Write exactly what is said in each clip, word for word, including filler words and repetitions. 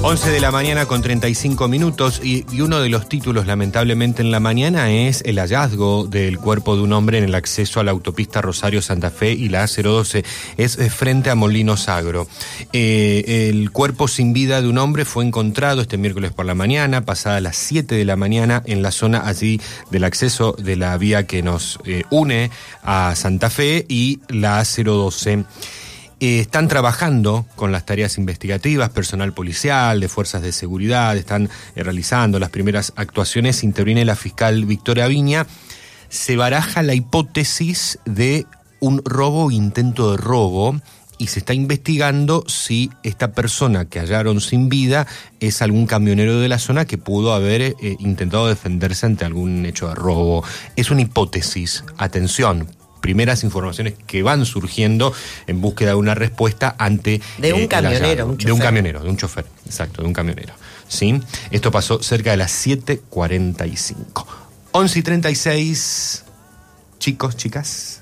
once de la mañana con treinta y cinco minutos y, y uno de los títulos lamentablemente en la mañana es el hallazgo del cuerpo de un hombre en el acceso a la autopista Rosario-Santa Fe y la A cero doce, es frente a Molinos Agro. Eh, el cuerpo sin vida de un hombre fue encontrado este miércoles por la mañana, pasada las siete de la mañana, en la zona allí del acceso de la vía que nos eh, une a Santa Fe y la A cero doce. Eh, están trabajando con las tareas investigativas, personal policial, de fuerzas de seguridad, están eh, realizando las primeras actuaciones. Interviene la fiscal Victoria Viña. Se baraja la hipótesis de un robo o intento de robo y se está investigando si esta persona que hallaron sin vida es algún camionero de la zona que pudo haber eh, intentado defenderse ante algún hecho de robo. Es una hipótesis, atención. Primeras informaciones que van surgiendo en búsqueda de una respuesta ante de un eh, camionero, un de un camionero, de un chofer, exacto, de un camionero. ¿Sí? Esto pasó cerca de las siete cuarenta y cinco. once y treinta y seis. Chicos, chicas.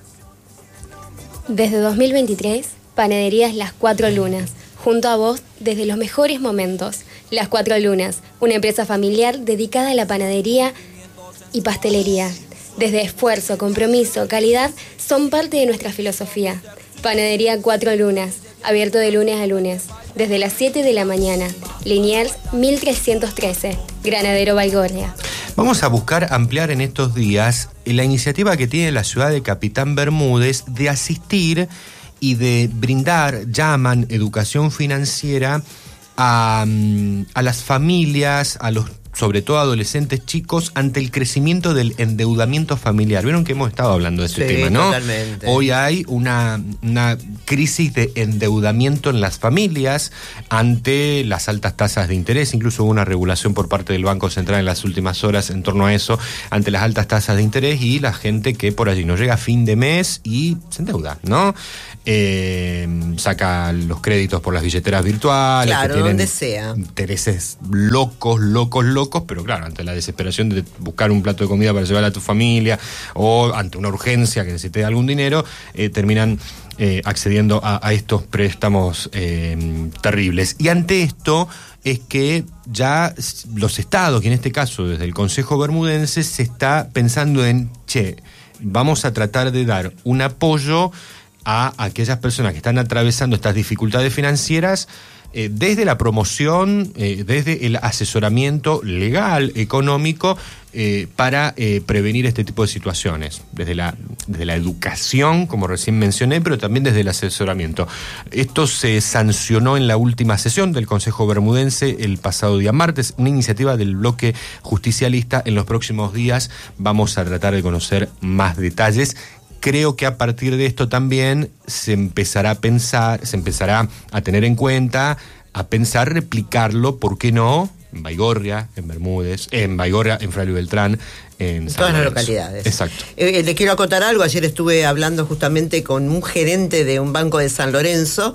Desde dos mil veintitrés, Panaderías Las Cuatro Lunas, junto a vos desde los mejores momentos. Las Cuatro Lunas, una empresa familiar dedicada a la panadería y pastelería. Desde esfuerzo, compromiso, calidad, son parte de nuestra filosofía. Panadería Cuatro Lunas, abierto de lunes a lunes, desde las siete de la mañana. Liniers mil trescientos trece, Granadero Baigorria. Vamos a buscar ampliar en estos días la iniciativa que tiene la ciudad de Capitán Bermúdez de asistir y de brindar, llaman, educación financiera a, a las familias, a los sobre todo adolescentes chicos, ante el crecimiento del endeudamiento familiar. Vieron que hemos estado hablando de este sí, tema, ¿no? Totalmente. Hoy hay una, una crisis de endeudamiento en las familias ante las altas tasas de interés. Incluso hubo una regulación por parte del Banco Central en las últimas horas en torno a eso, ante las altas tasas de interés y la gente que por allí no llega a fin de mes y se endeuda, ¿no? Eh, saca los créditos por las billeteras virtuales. Claro, que tienen donde sea. Intereses locos, locos, locos. Pero claro, ante la desesperación de buscar un plato de comida para llevar a tu familia o ante una urgencia que necesite algún dinero, eh, terminan eh, accediendo a, a estos préstamos eh, terribles. Y ante esto es que ya los estados, y en este caso desde el Consejo Bermudense, se está pensando en, che, vamos a tratar de dar un apoyo a aquellas personas que están atravesando estas dificultades financieras, Eh, desde la promoción, eh, desde el asesoramiento legal, económico, eh, para eh, prevenir este tipo de situaciones, desde la, desde la educación, como recién mencioné, pero también desde el asesoramiento. Esto se sancionó en la última sesión del Consejo Bermudense el pasado día martes, una iniciativa del bloque justicialista. En los próximos días vamos a tratar de conocer más detalles. Creo que a partir de esto también se empezará a pensar, se empezará a tener en cuenta, a pensar replicarlo, ¿por qué no? En Baigorria, en Bermúdez, en Baigorria, en Fray Luis Beltrán, en todas las localidades. Exacto. Eh, le quiero acotar algo. Ayer estuve hablando justamente con un gerente de un banco de San Lorenzo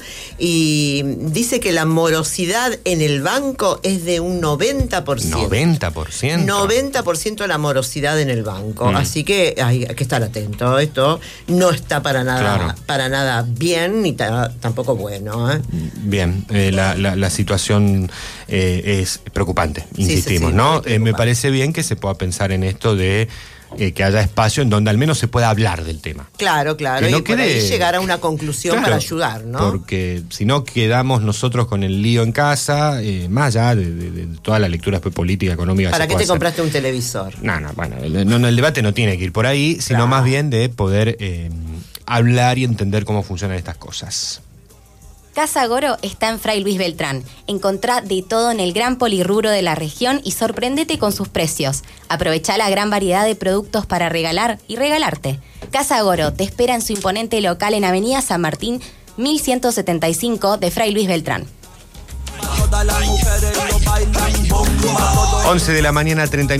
y dice que la morosidad en el banco es de un noventa por ciento. noventa por ciento. noventa por ciento la morosidad en el banco. Mm. Así que hay, hay que estar atento. Esto no está para nada, claro. para nada bien ni ta, tampoco bueno. ¿eh? Bien, eh, la, la, la situación eh, es preocupante, insistimos, sí, sí, sí, ¿no? Eh, me parece bien que se pueda pensar en esto de eh, que haya espacio en donde al menos se pueda hablar del tema. Claro, claro, que no y quede, por ahí llegar a una conclusión, claro, para ayudar, ¿no? Porque si no quedamos nosotros con el lío en casa, eh, más allá de, de, de toda la lectura política, económica. ¿Para qué te hacer. compraste un televisor? No, no, bueno, el, no, el debate no tiene que ir por ahí, sino claro. más bien de poder eh, hablar y entender cómo funcionan estas cosas. Casa Goro está en Fray Luis Beltrán. Encontrá de todo en el gran polirrubro de la región y sorprendete con sus precios. Aprovechá la gran variedad de productos para regalar y regalarte. Casa Goro te espera en su imponente local en Avenida San Martín, mil ciento setenta y cinco de Fray Luis Beltrán. once de la mañana, treinta